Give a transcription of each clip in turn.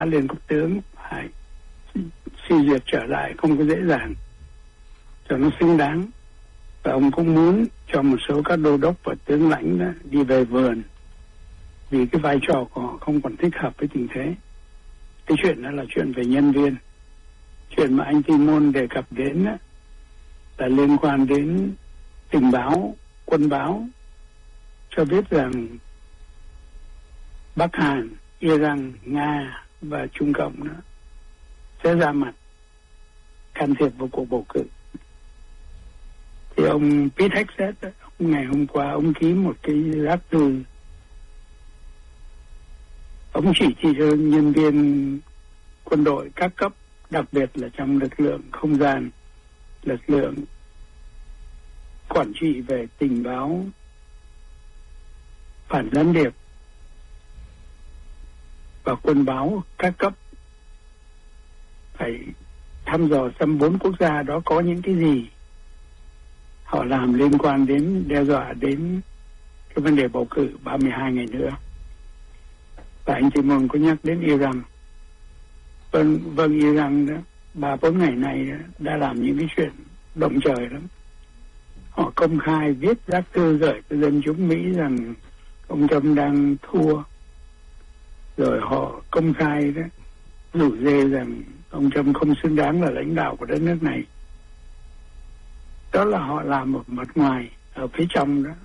lên cấp tướng phải suy duyệt trở lại không có dễ dàng, cho nó xứng đáng. Và ông cũng muốn cho một số các đô đốc và tướng lãnh đó đi về vườn, vì cái vai trò của họ không còn thích hợp với tình thế. Cái chuyện đó là chuyện về nhân viên. Chuyện mà anh Timon đề cập đến đó, là liên quan đến tình báo, quân báo cho biết rằng Bắc Hàn, Iran, Nga và Trung Cộng đó sẽ ra mặt can thiệp vào cuộc bầu cử. Thì ông Pete Hegseth ngày hôm qua ông ký một cái lá thư, ông chỉ cho nhân viên quân đội các cấp, đặc biệt là trong lực lượng không gian, lực lượng quản trị về tình báo, phản gián điệp và quân báo các cấp phải thăm dò xem 4 quốc gia đó có những cái gì họ làm liên quan đến đe dọa đến cái vấn đề bầu cử 32 ngày nữa. Và anh Timon có nhắc đến Iran. Vâng, Iran đó 3-4 ngày này đã làm những cái chuyện động trời lắm. Họ công khai viết lá thư gửi cho dân chúng Mỹ rằng ông Trump đang thua. Rồi họ công khai đó rủ rê rằng ông Trump không xứng đáng là lãnh đạo của đất nước này. Đó là họ làm một mặt ngoài, ở phía trong đó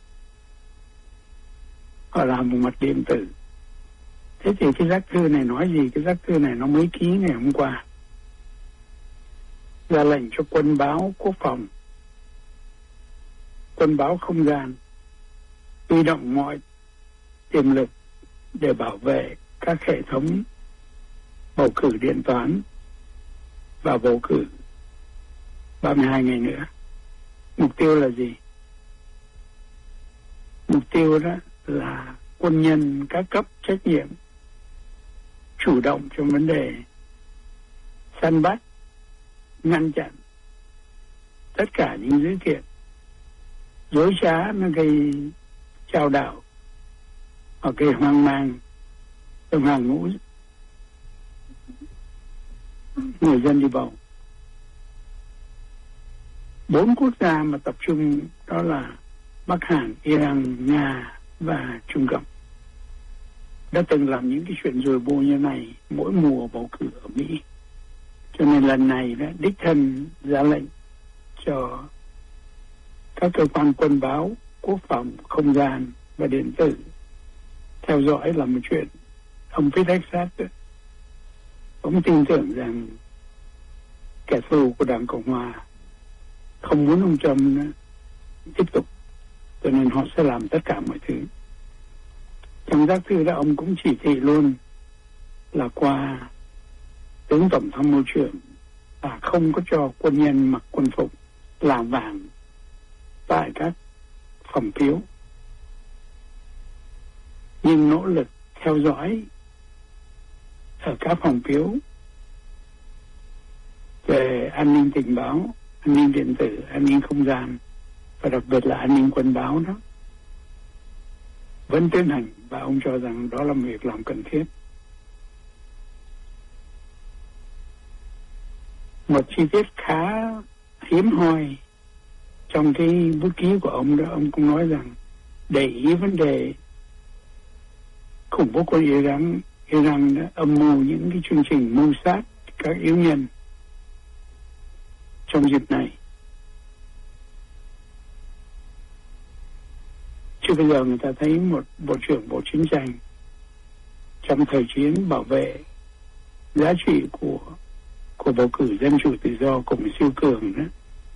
họ làm một mặt điện tử. Thế thì cái lá thư này nói gì? Cái lá thư này nó mới ký ngày hôm qua, ra lệnh cho quân báo quốc phòng, quân báo không gian huy động mọi tiềm lực để bảo vệ các hệ thống bầu cử điện toán và bầu cử 32 ngày nữa. Mục tiêu là gì? Mục tiêu đó là quân nhân các cấp trách nhiệm chủ động trong vấn đề săn bắt, ngăn chặn tất cả những dữ kiện dối trá nó gây chao đảo hoặc gây hoang mang trong hàng ngũ người dân đi bầu. 4 quốc gia mà tập trung đó là Bắc Hàn, Iran, Nga và Trung Cộng đã từng làm những cái chuyện rùi bù như này mỗi mùa bầu cử ở Mỹ. Cho nên lần này đã đích thân ra lệnh cho các cơ quan quân báo, quốc phòng, không gian và điện tử theo dõi là một chuyện. Ông Pete Hegseth ông tin tưởng rằng kẻ thù của Đảng Cộng Hòa không muốn ông Trump tiếp tục, cho nên họ sẽ làm tất cả mọi thứ. Trong giác thư đó ông cũng chỉ thị luôn là qua tướng tổng tham mưu trưởng là không có cho quân nhân mặc quân phục làm vàng tại các phòng phiếu, nhưng nỗ lực theo dõi ở các phòng phiếu về an ninh tình báo, an ninh điện tử, an ninh không gian và đặc biệt là an ninh quân báo đó vẫn tiến hành, và ông cho rằng đó là một việc làm cần thiết. Một chi tiết khá hiếm hoi trong cái bút ký của ông đó, ông cũng nói rằng để ý vấn đề khủng bố của Iran đã âm mưu những cái chương trình mưu sát các yếu nhân trong dịp này. Chứ bây giờ người ta thấy một bộ trưởng bộ chiến tranh trong thời chiến bảo vệ giá trị của bầu cử dân chủ tự do của một siêu cường đó,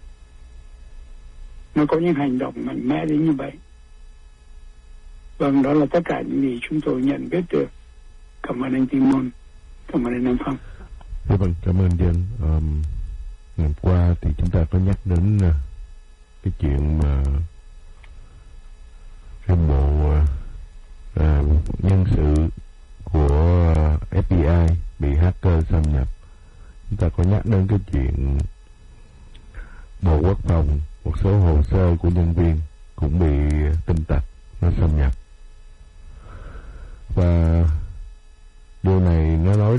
nó có những hành động mạnh mẽ đến như vậy. Vâng, đó là tất cả những gì chúng tôi nhận biết được. Cảm ơn anh Timon, cảm ơn anh Nam Phong. Vâng, cảm ơn Dân. Ngày hôm qua thì chúng ta có nhắc đến cái chuyện mà cái bộ nhân sự của FBI bị hacker xâm nhập. Chúng ta có nhắc đến cái chuyện Bộ Quốc phòng, một số hồ sơ của nhân viên cũng bị tin tặc nó xâm nhập. Và Điều này nó nói